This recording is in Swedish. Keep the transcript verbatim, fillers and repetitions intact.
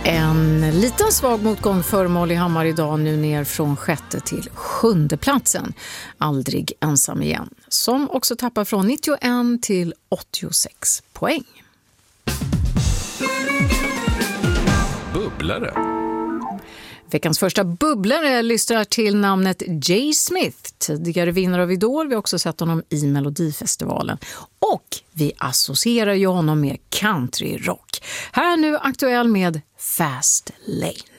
En liten svag motgång för Molly Hammar idag, nu ner från sjätte till sjunde platsen. Aldrig ensam igen, som också tappar från nittioen till åttiosex poäng. Bubblare. Veckans första bubblare lyssnar till namnet Jay Smith, tidigare vinnare av Idol. Vi har också sett honom i Melodifestivalen. Och vi associerar ju honom med countryrock. Här nu aktuell med Fast Lane.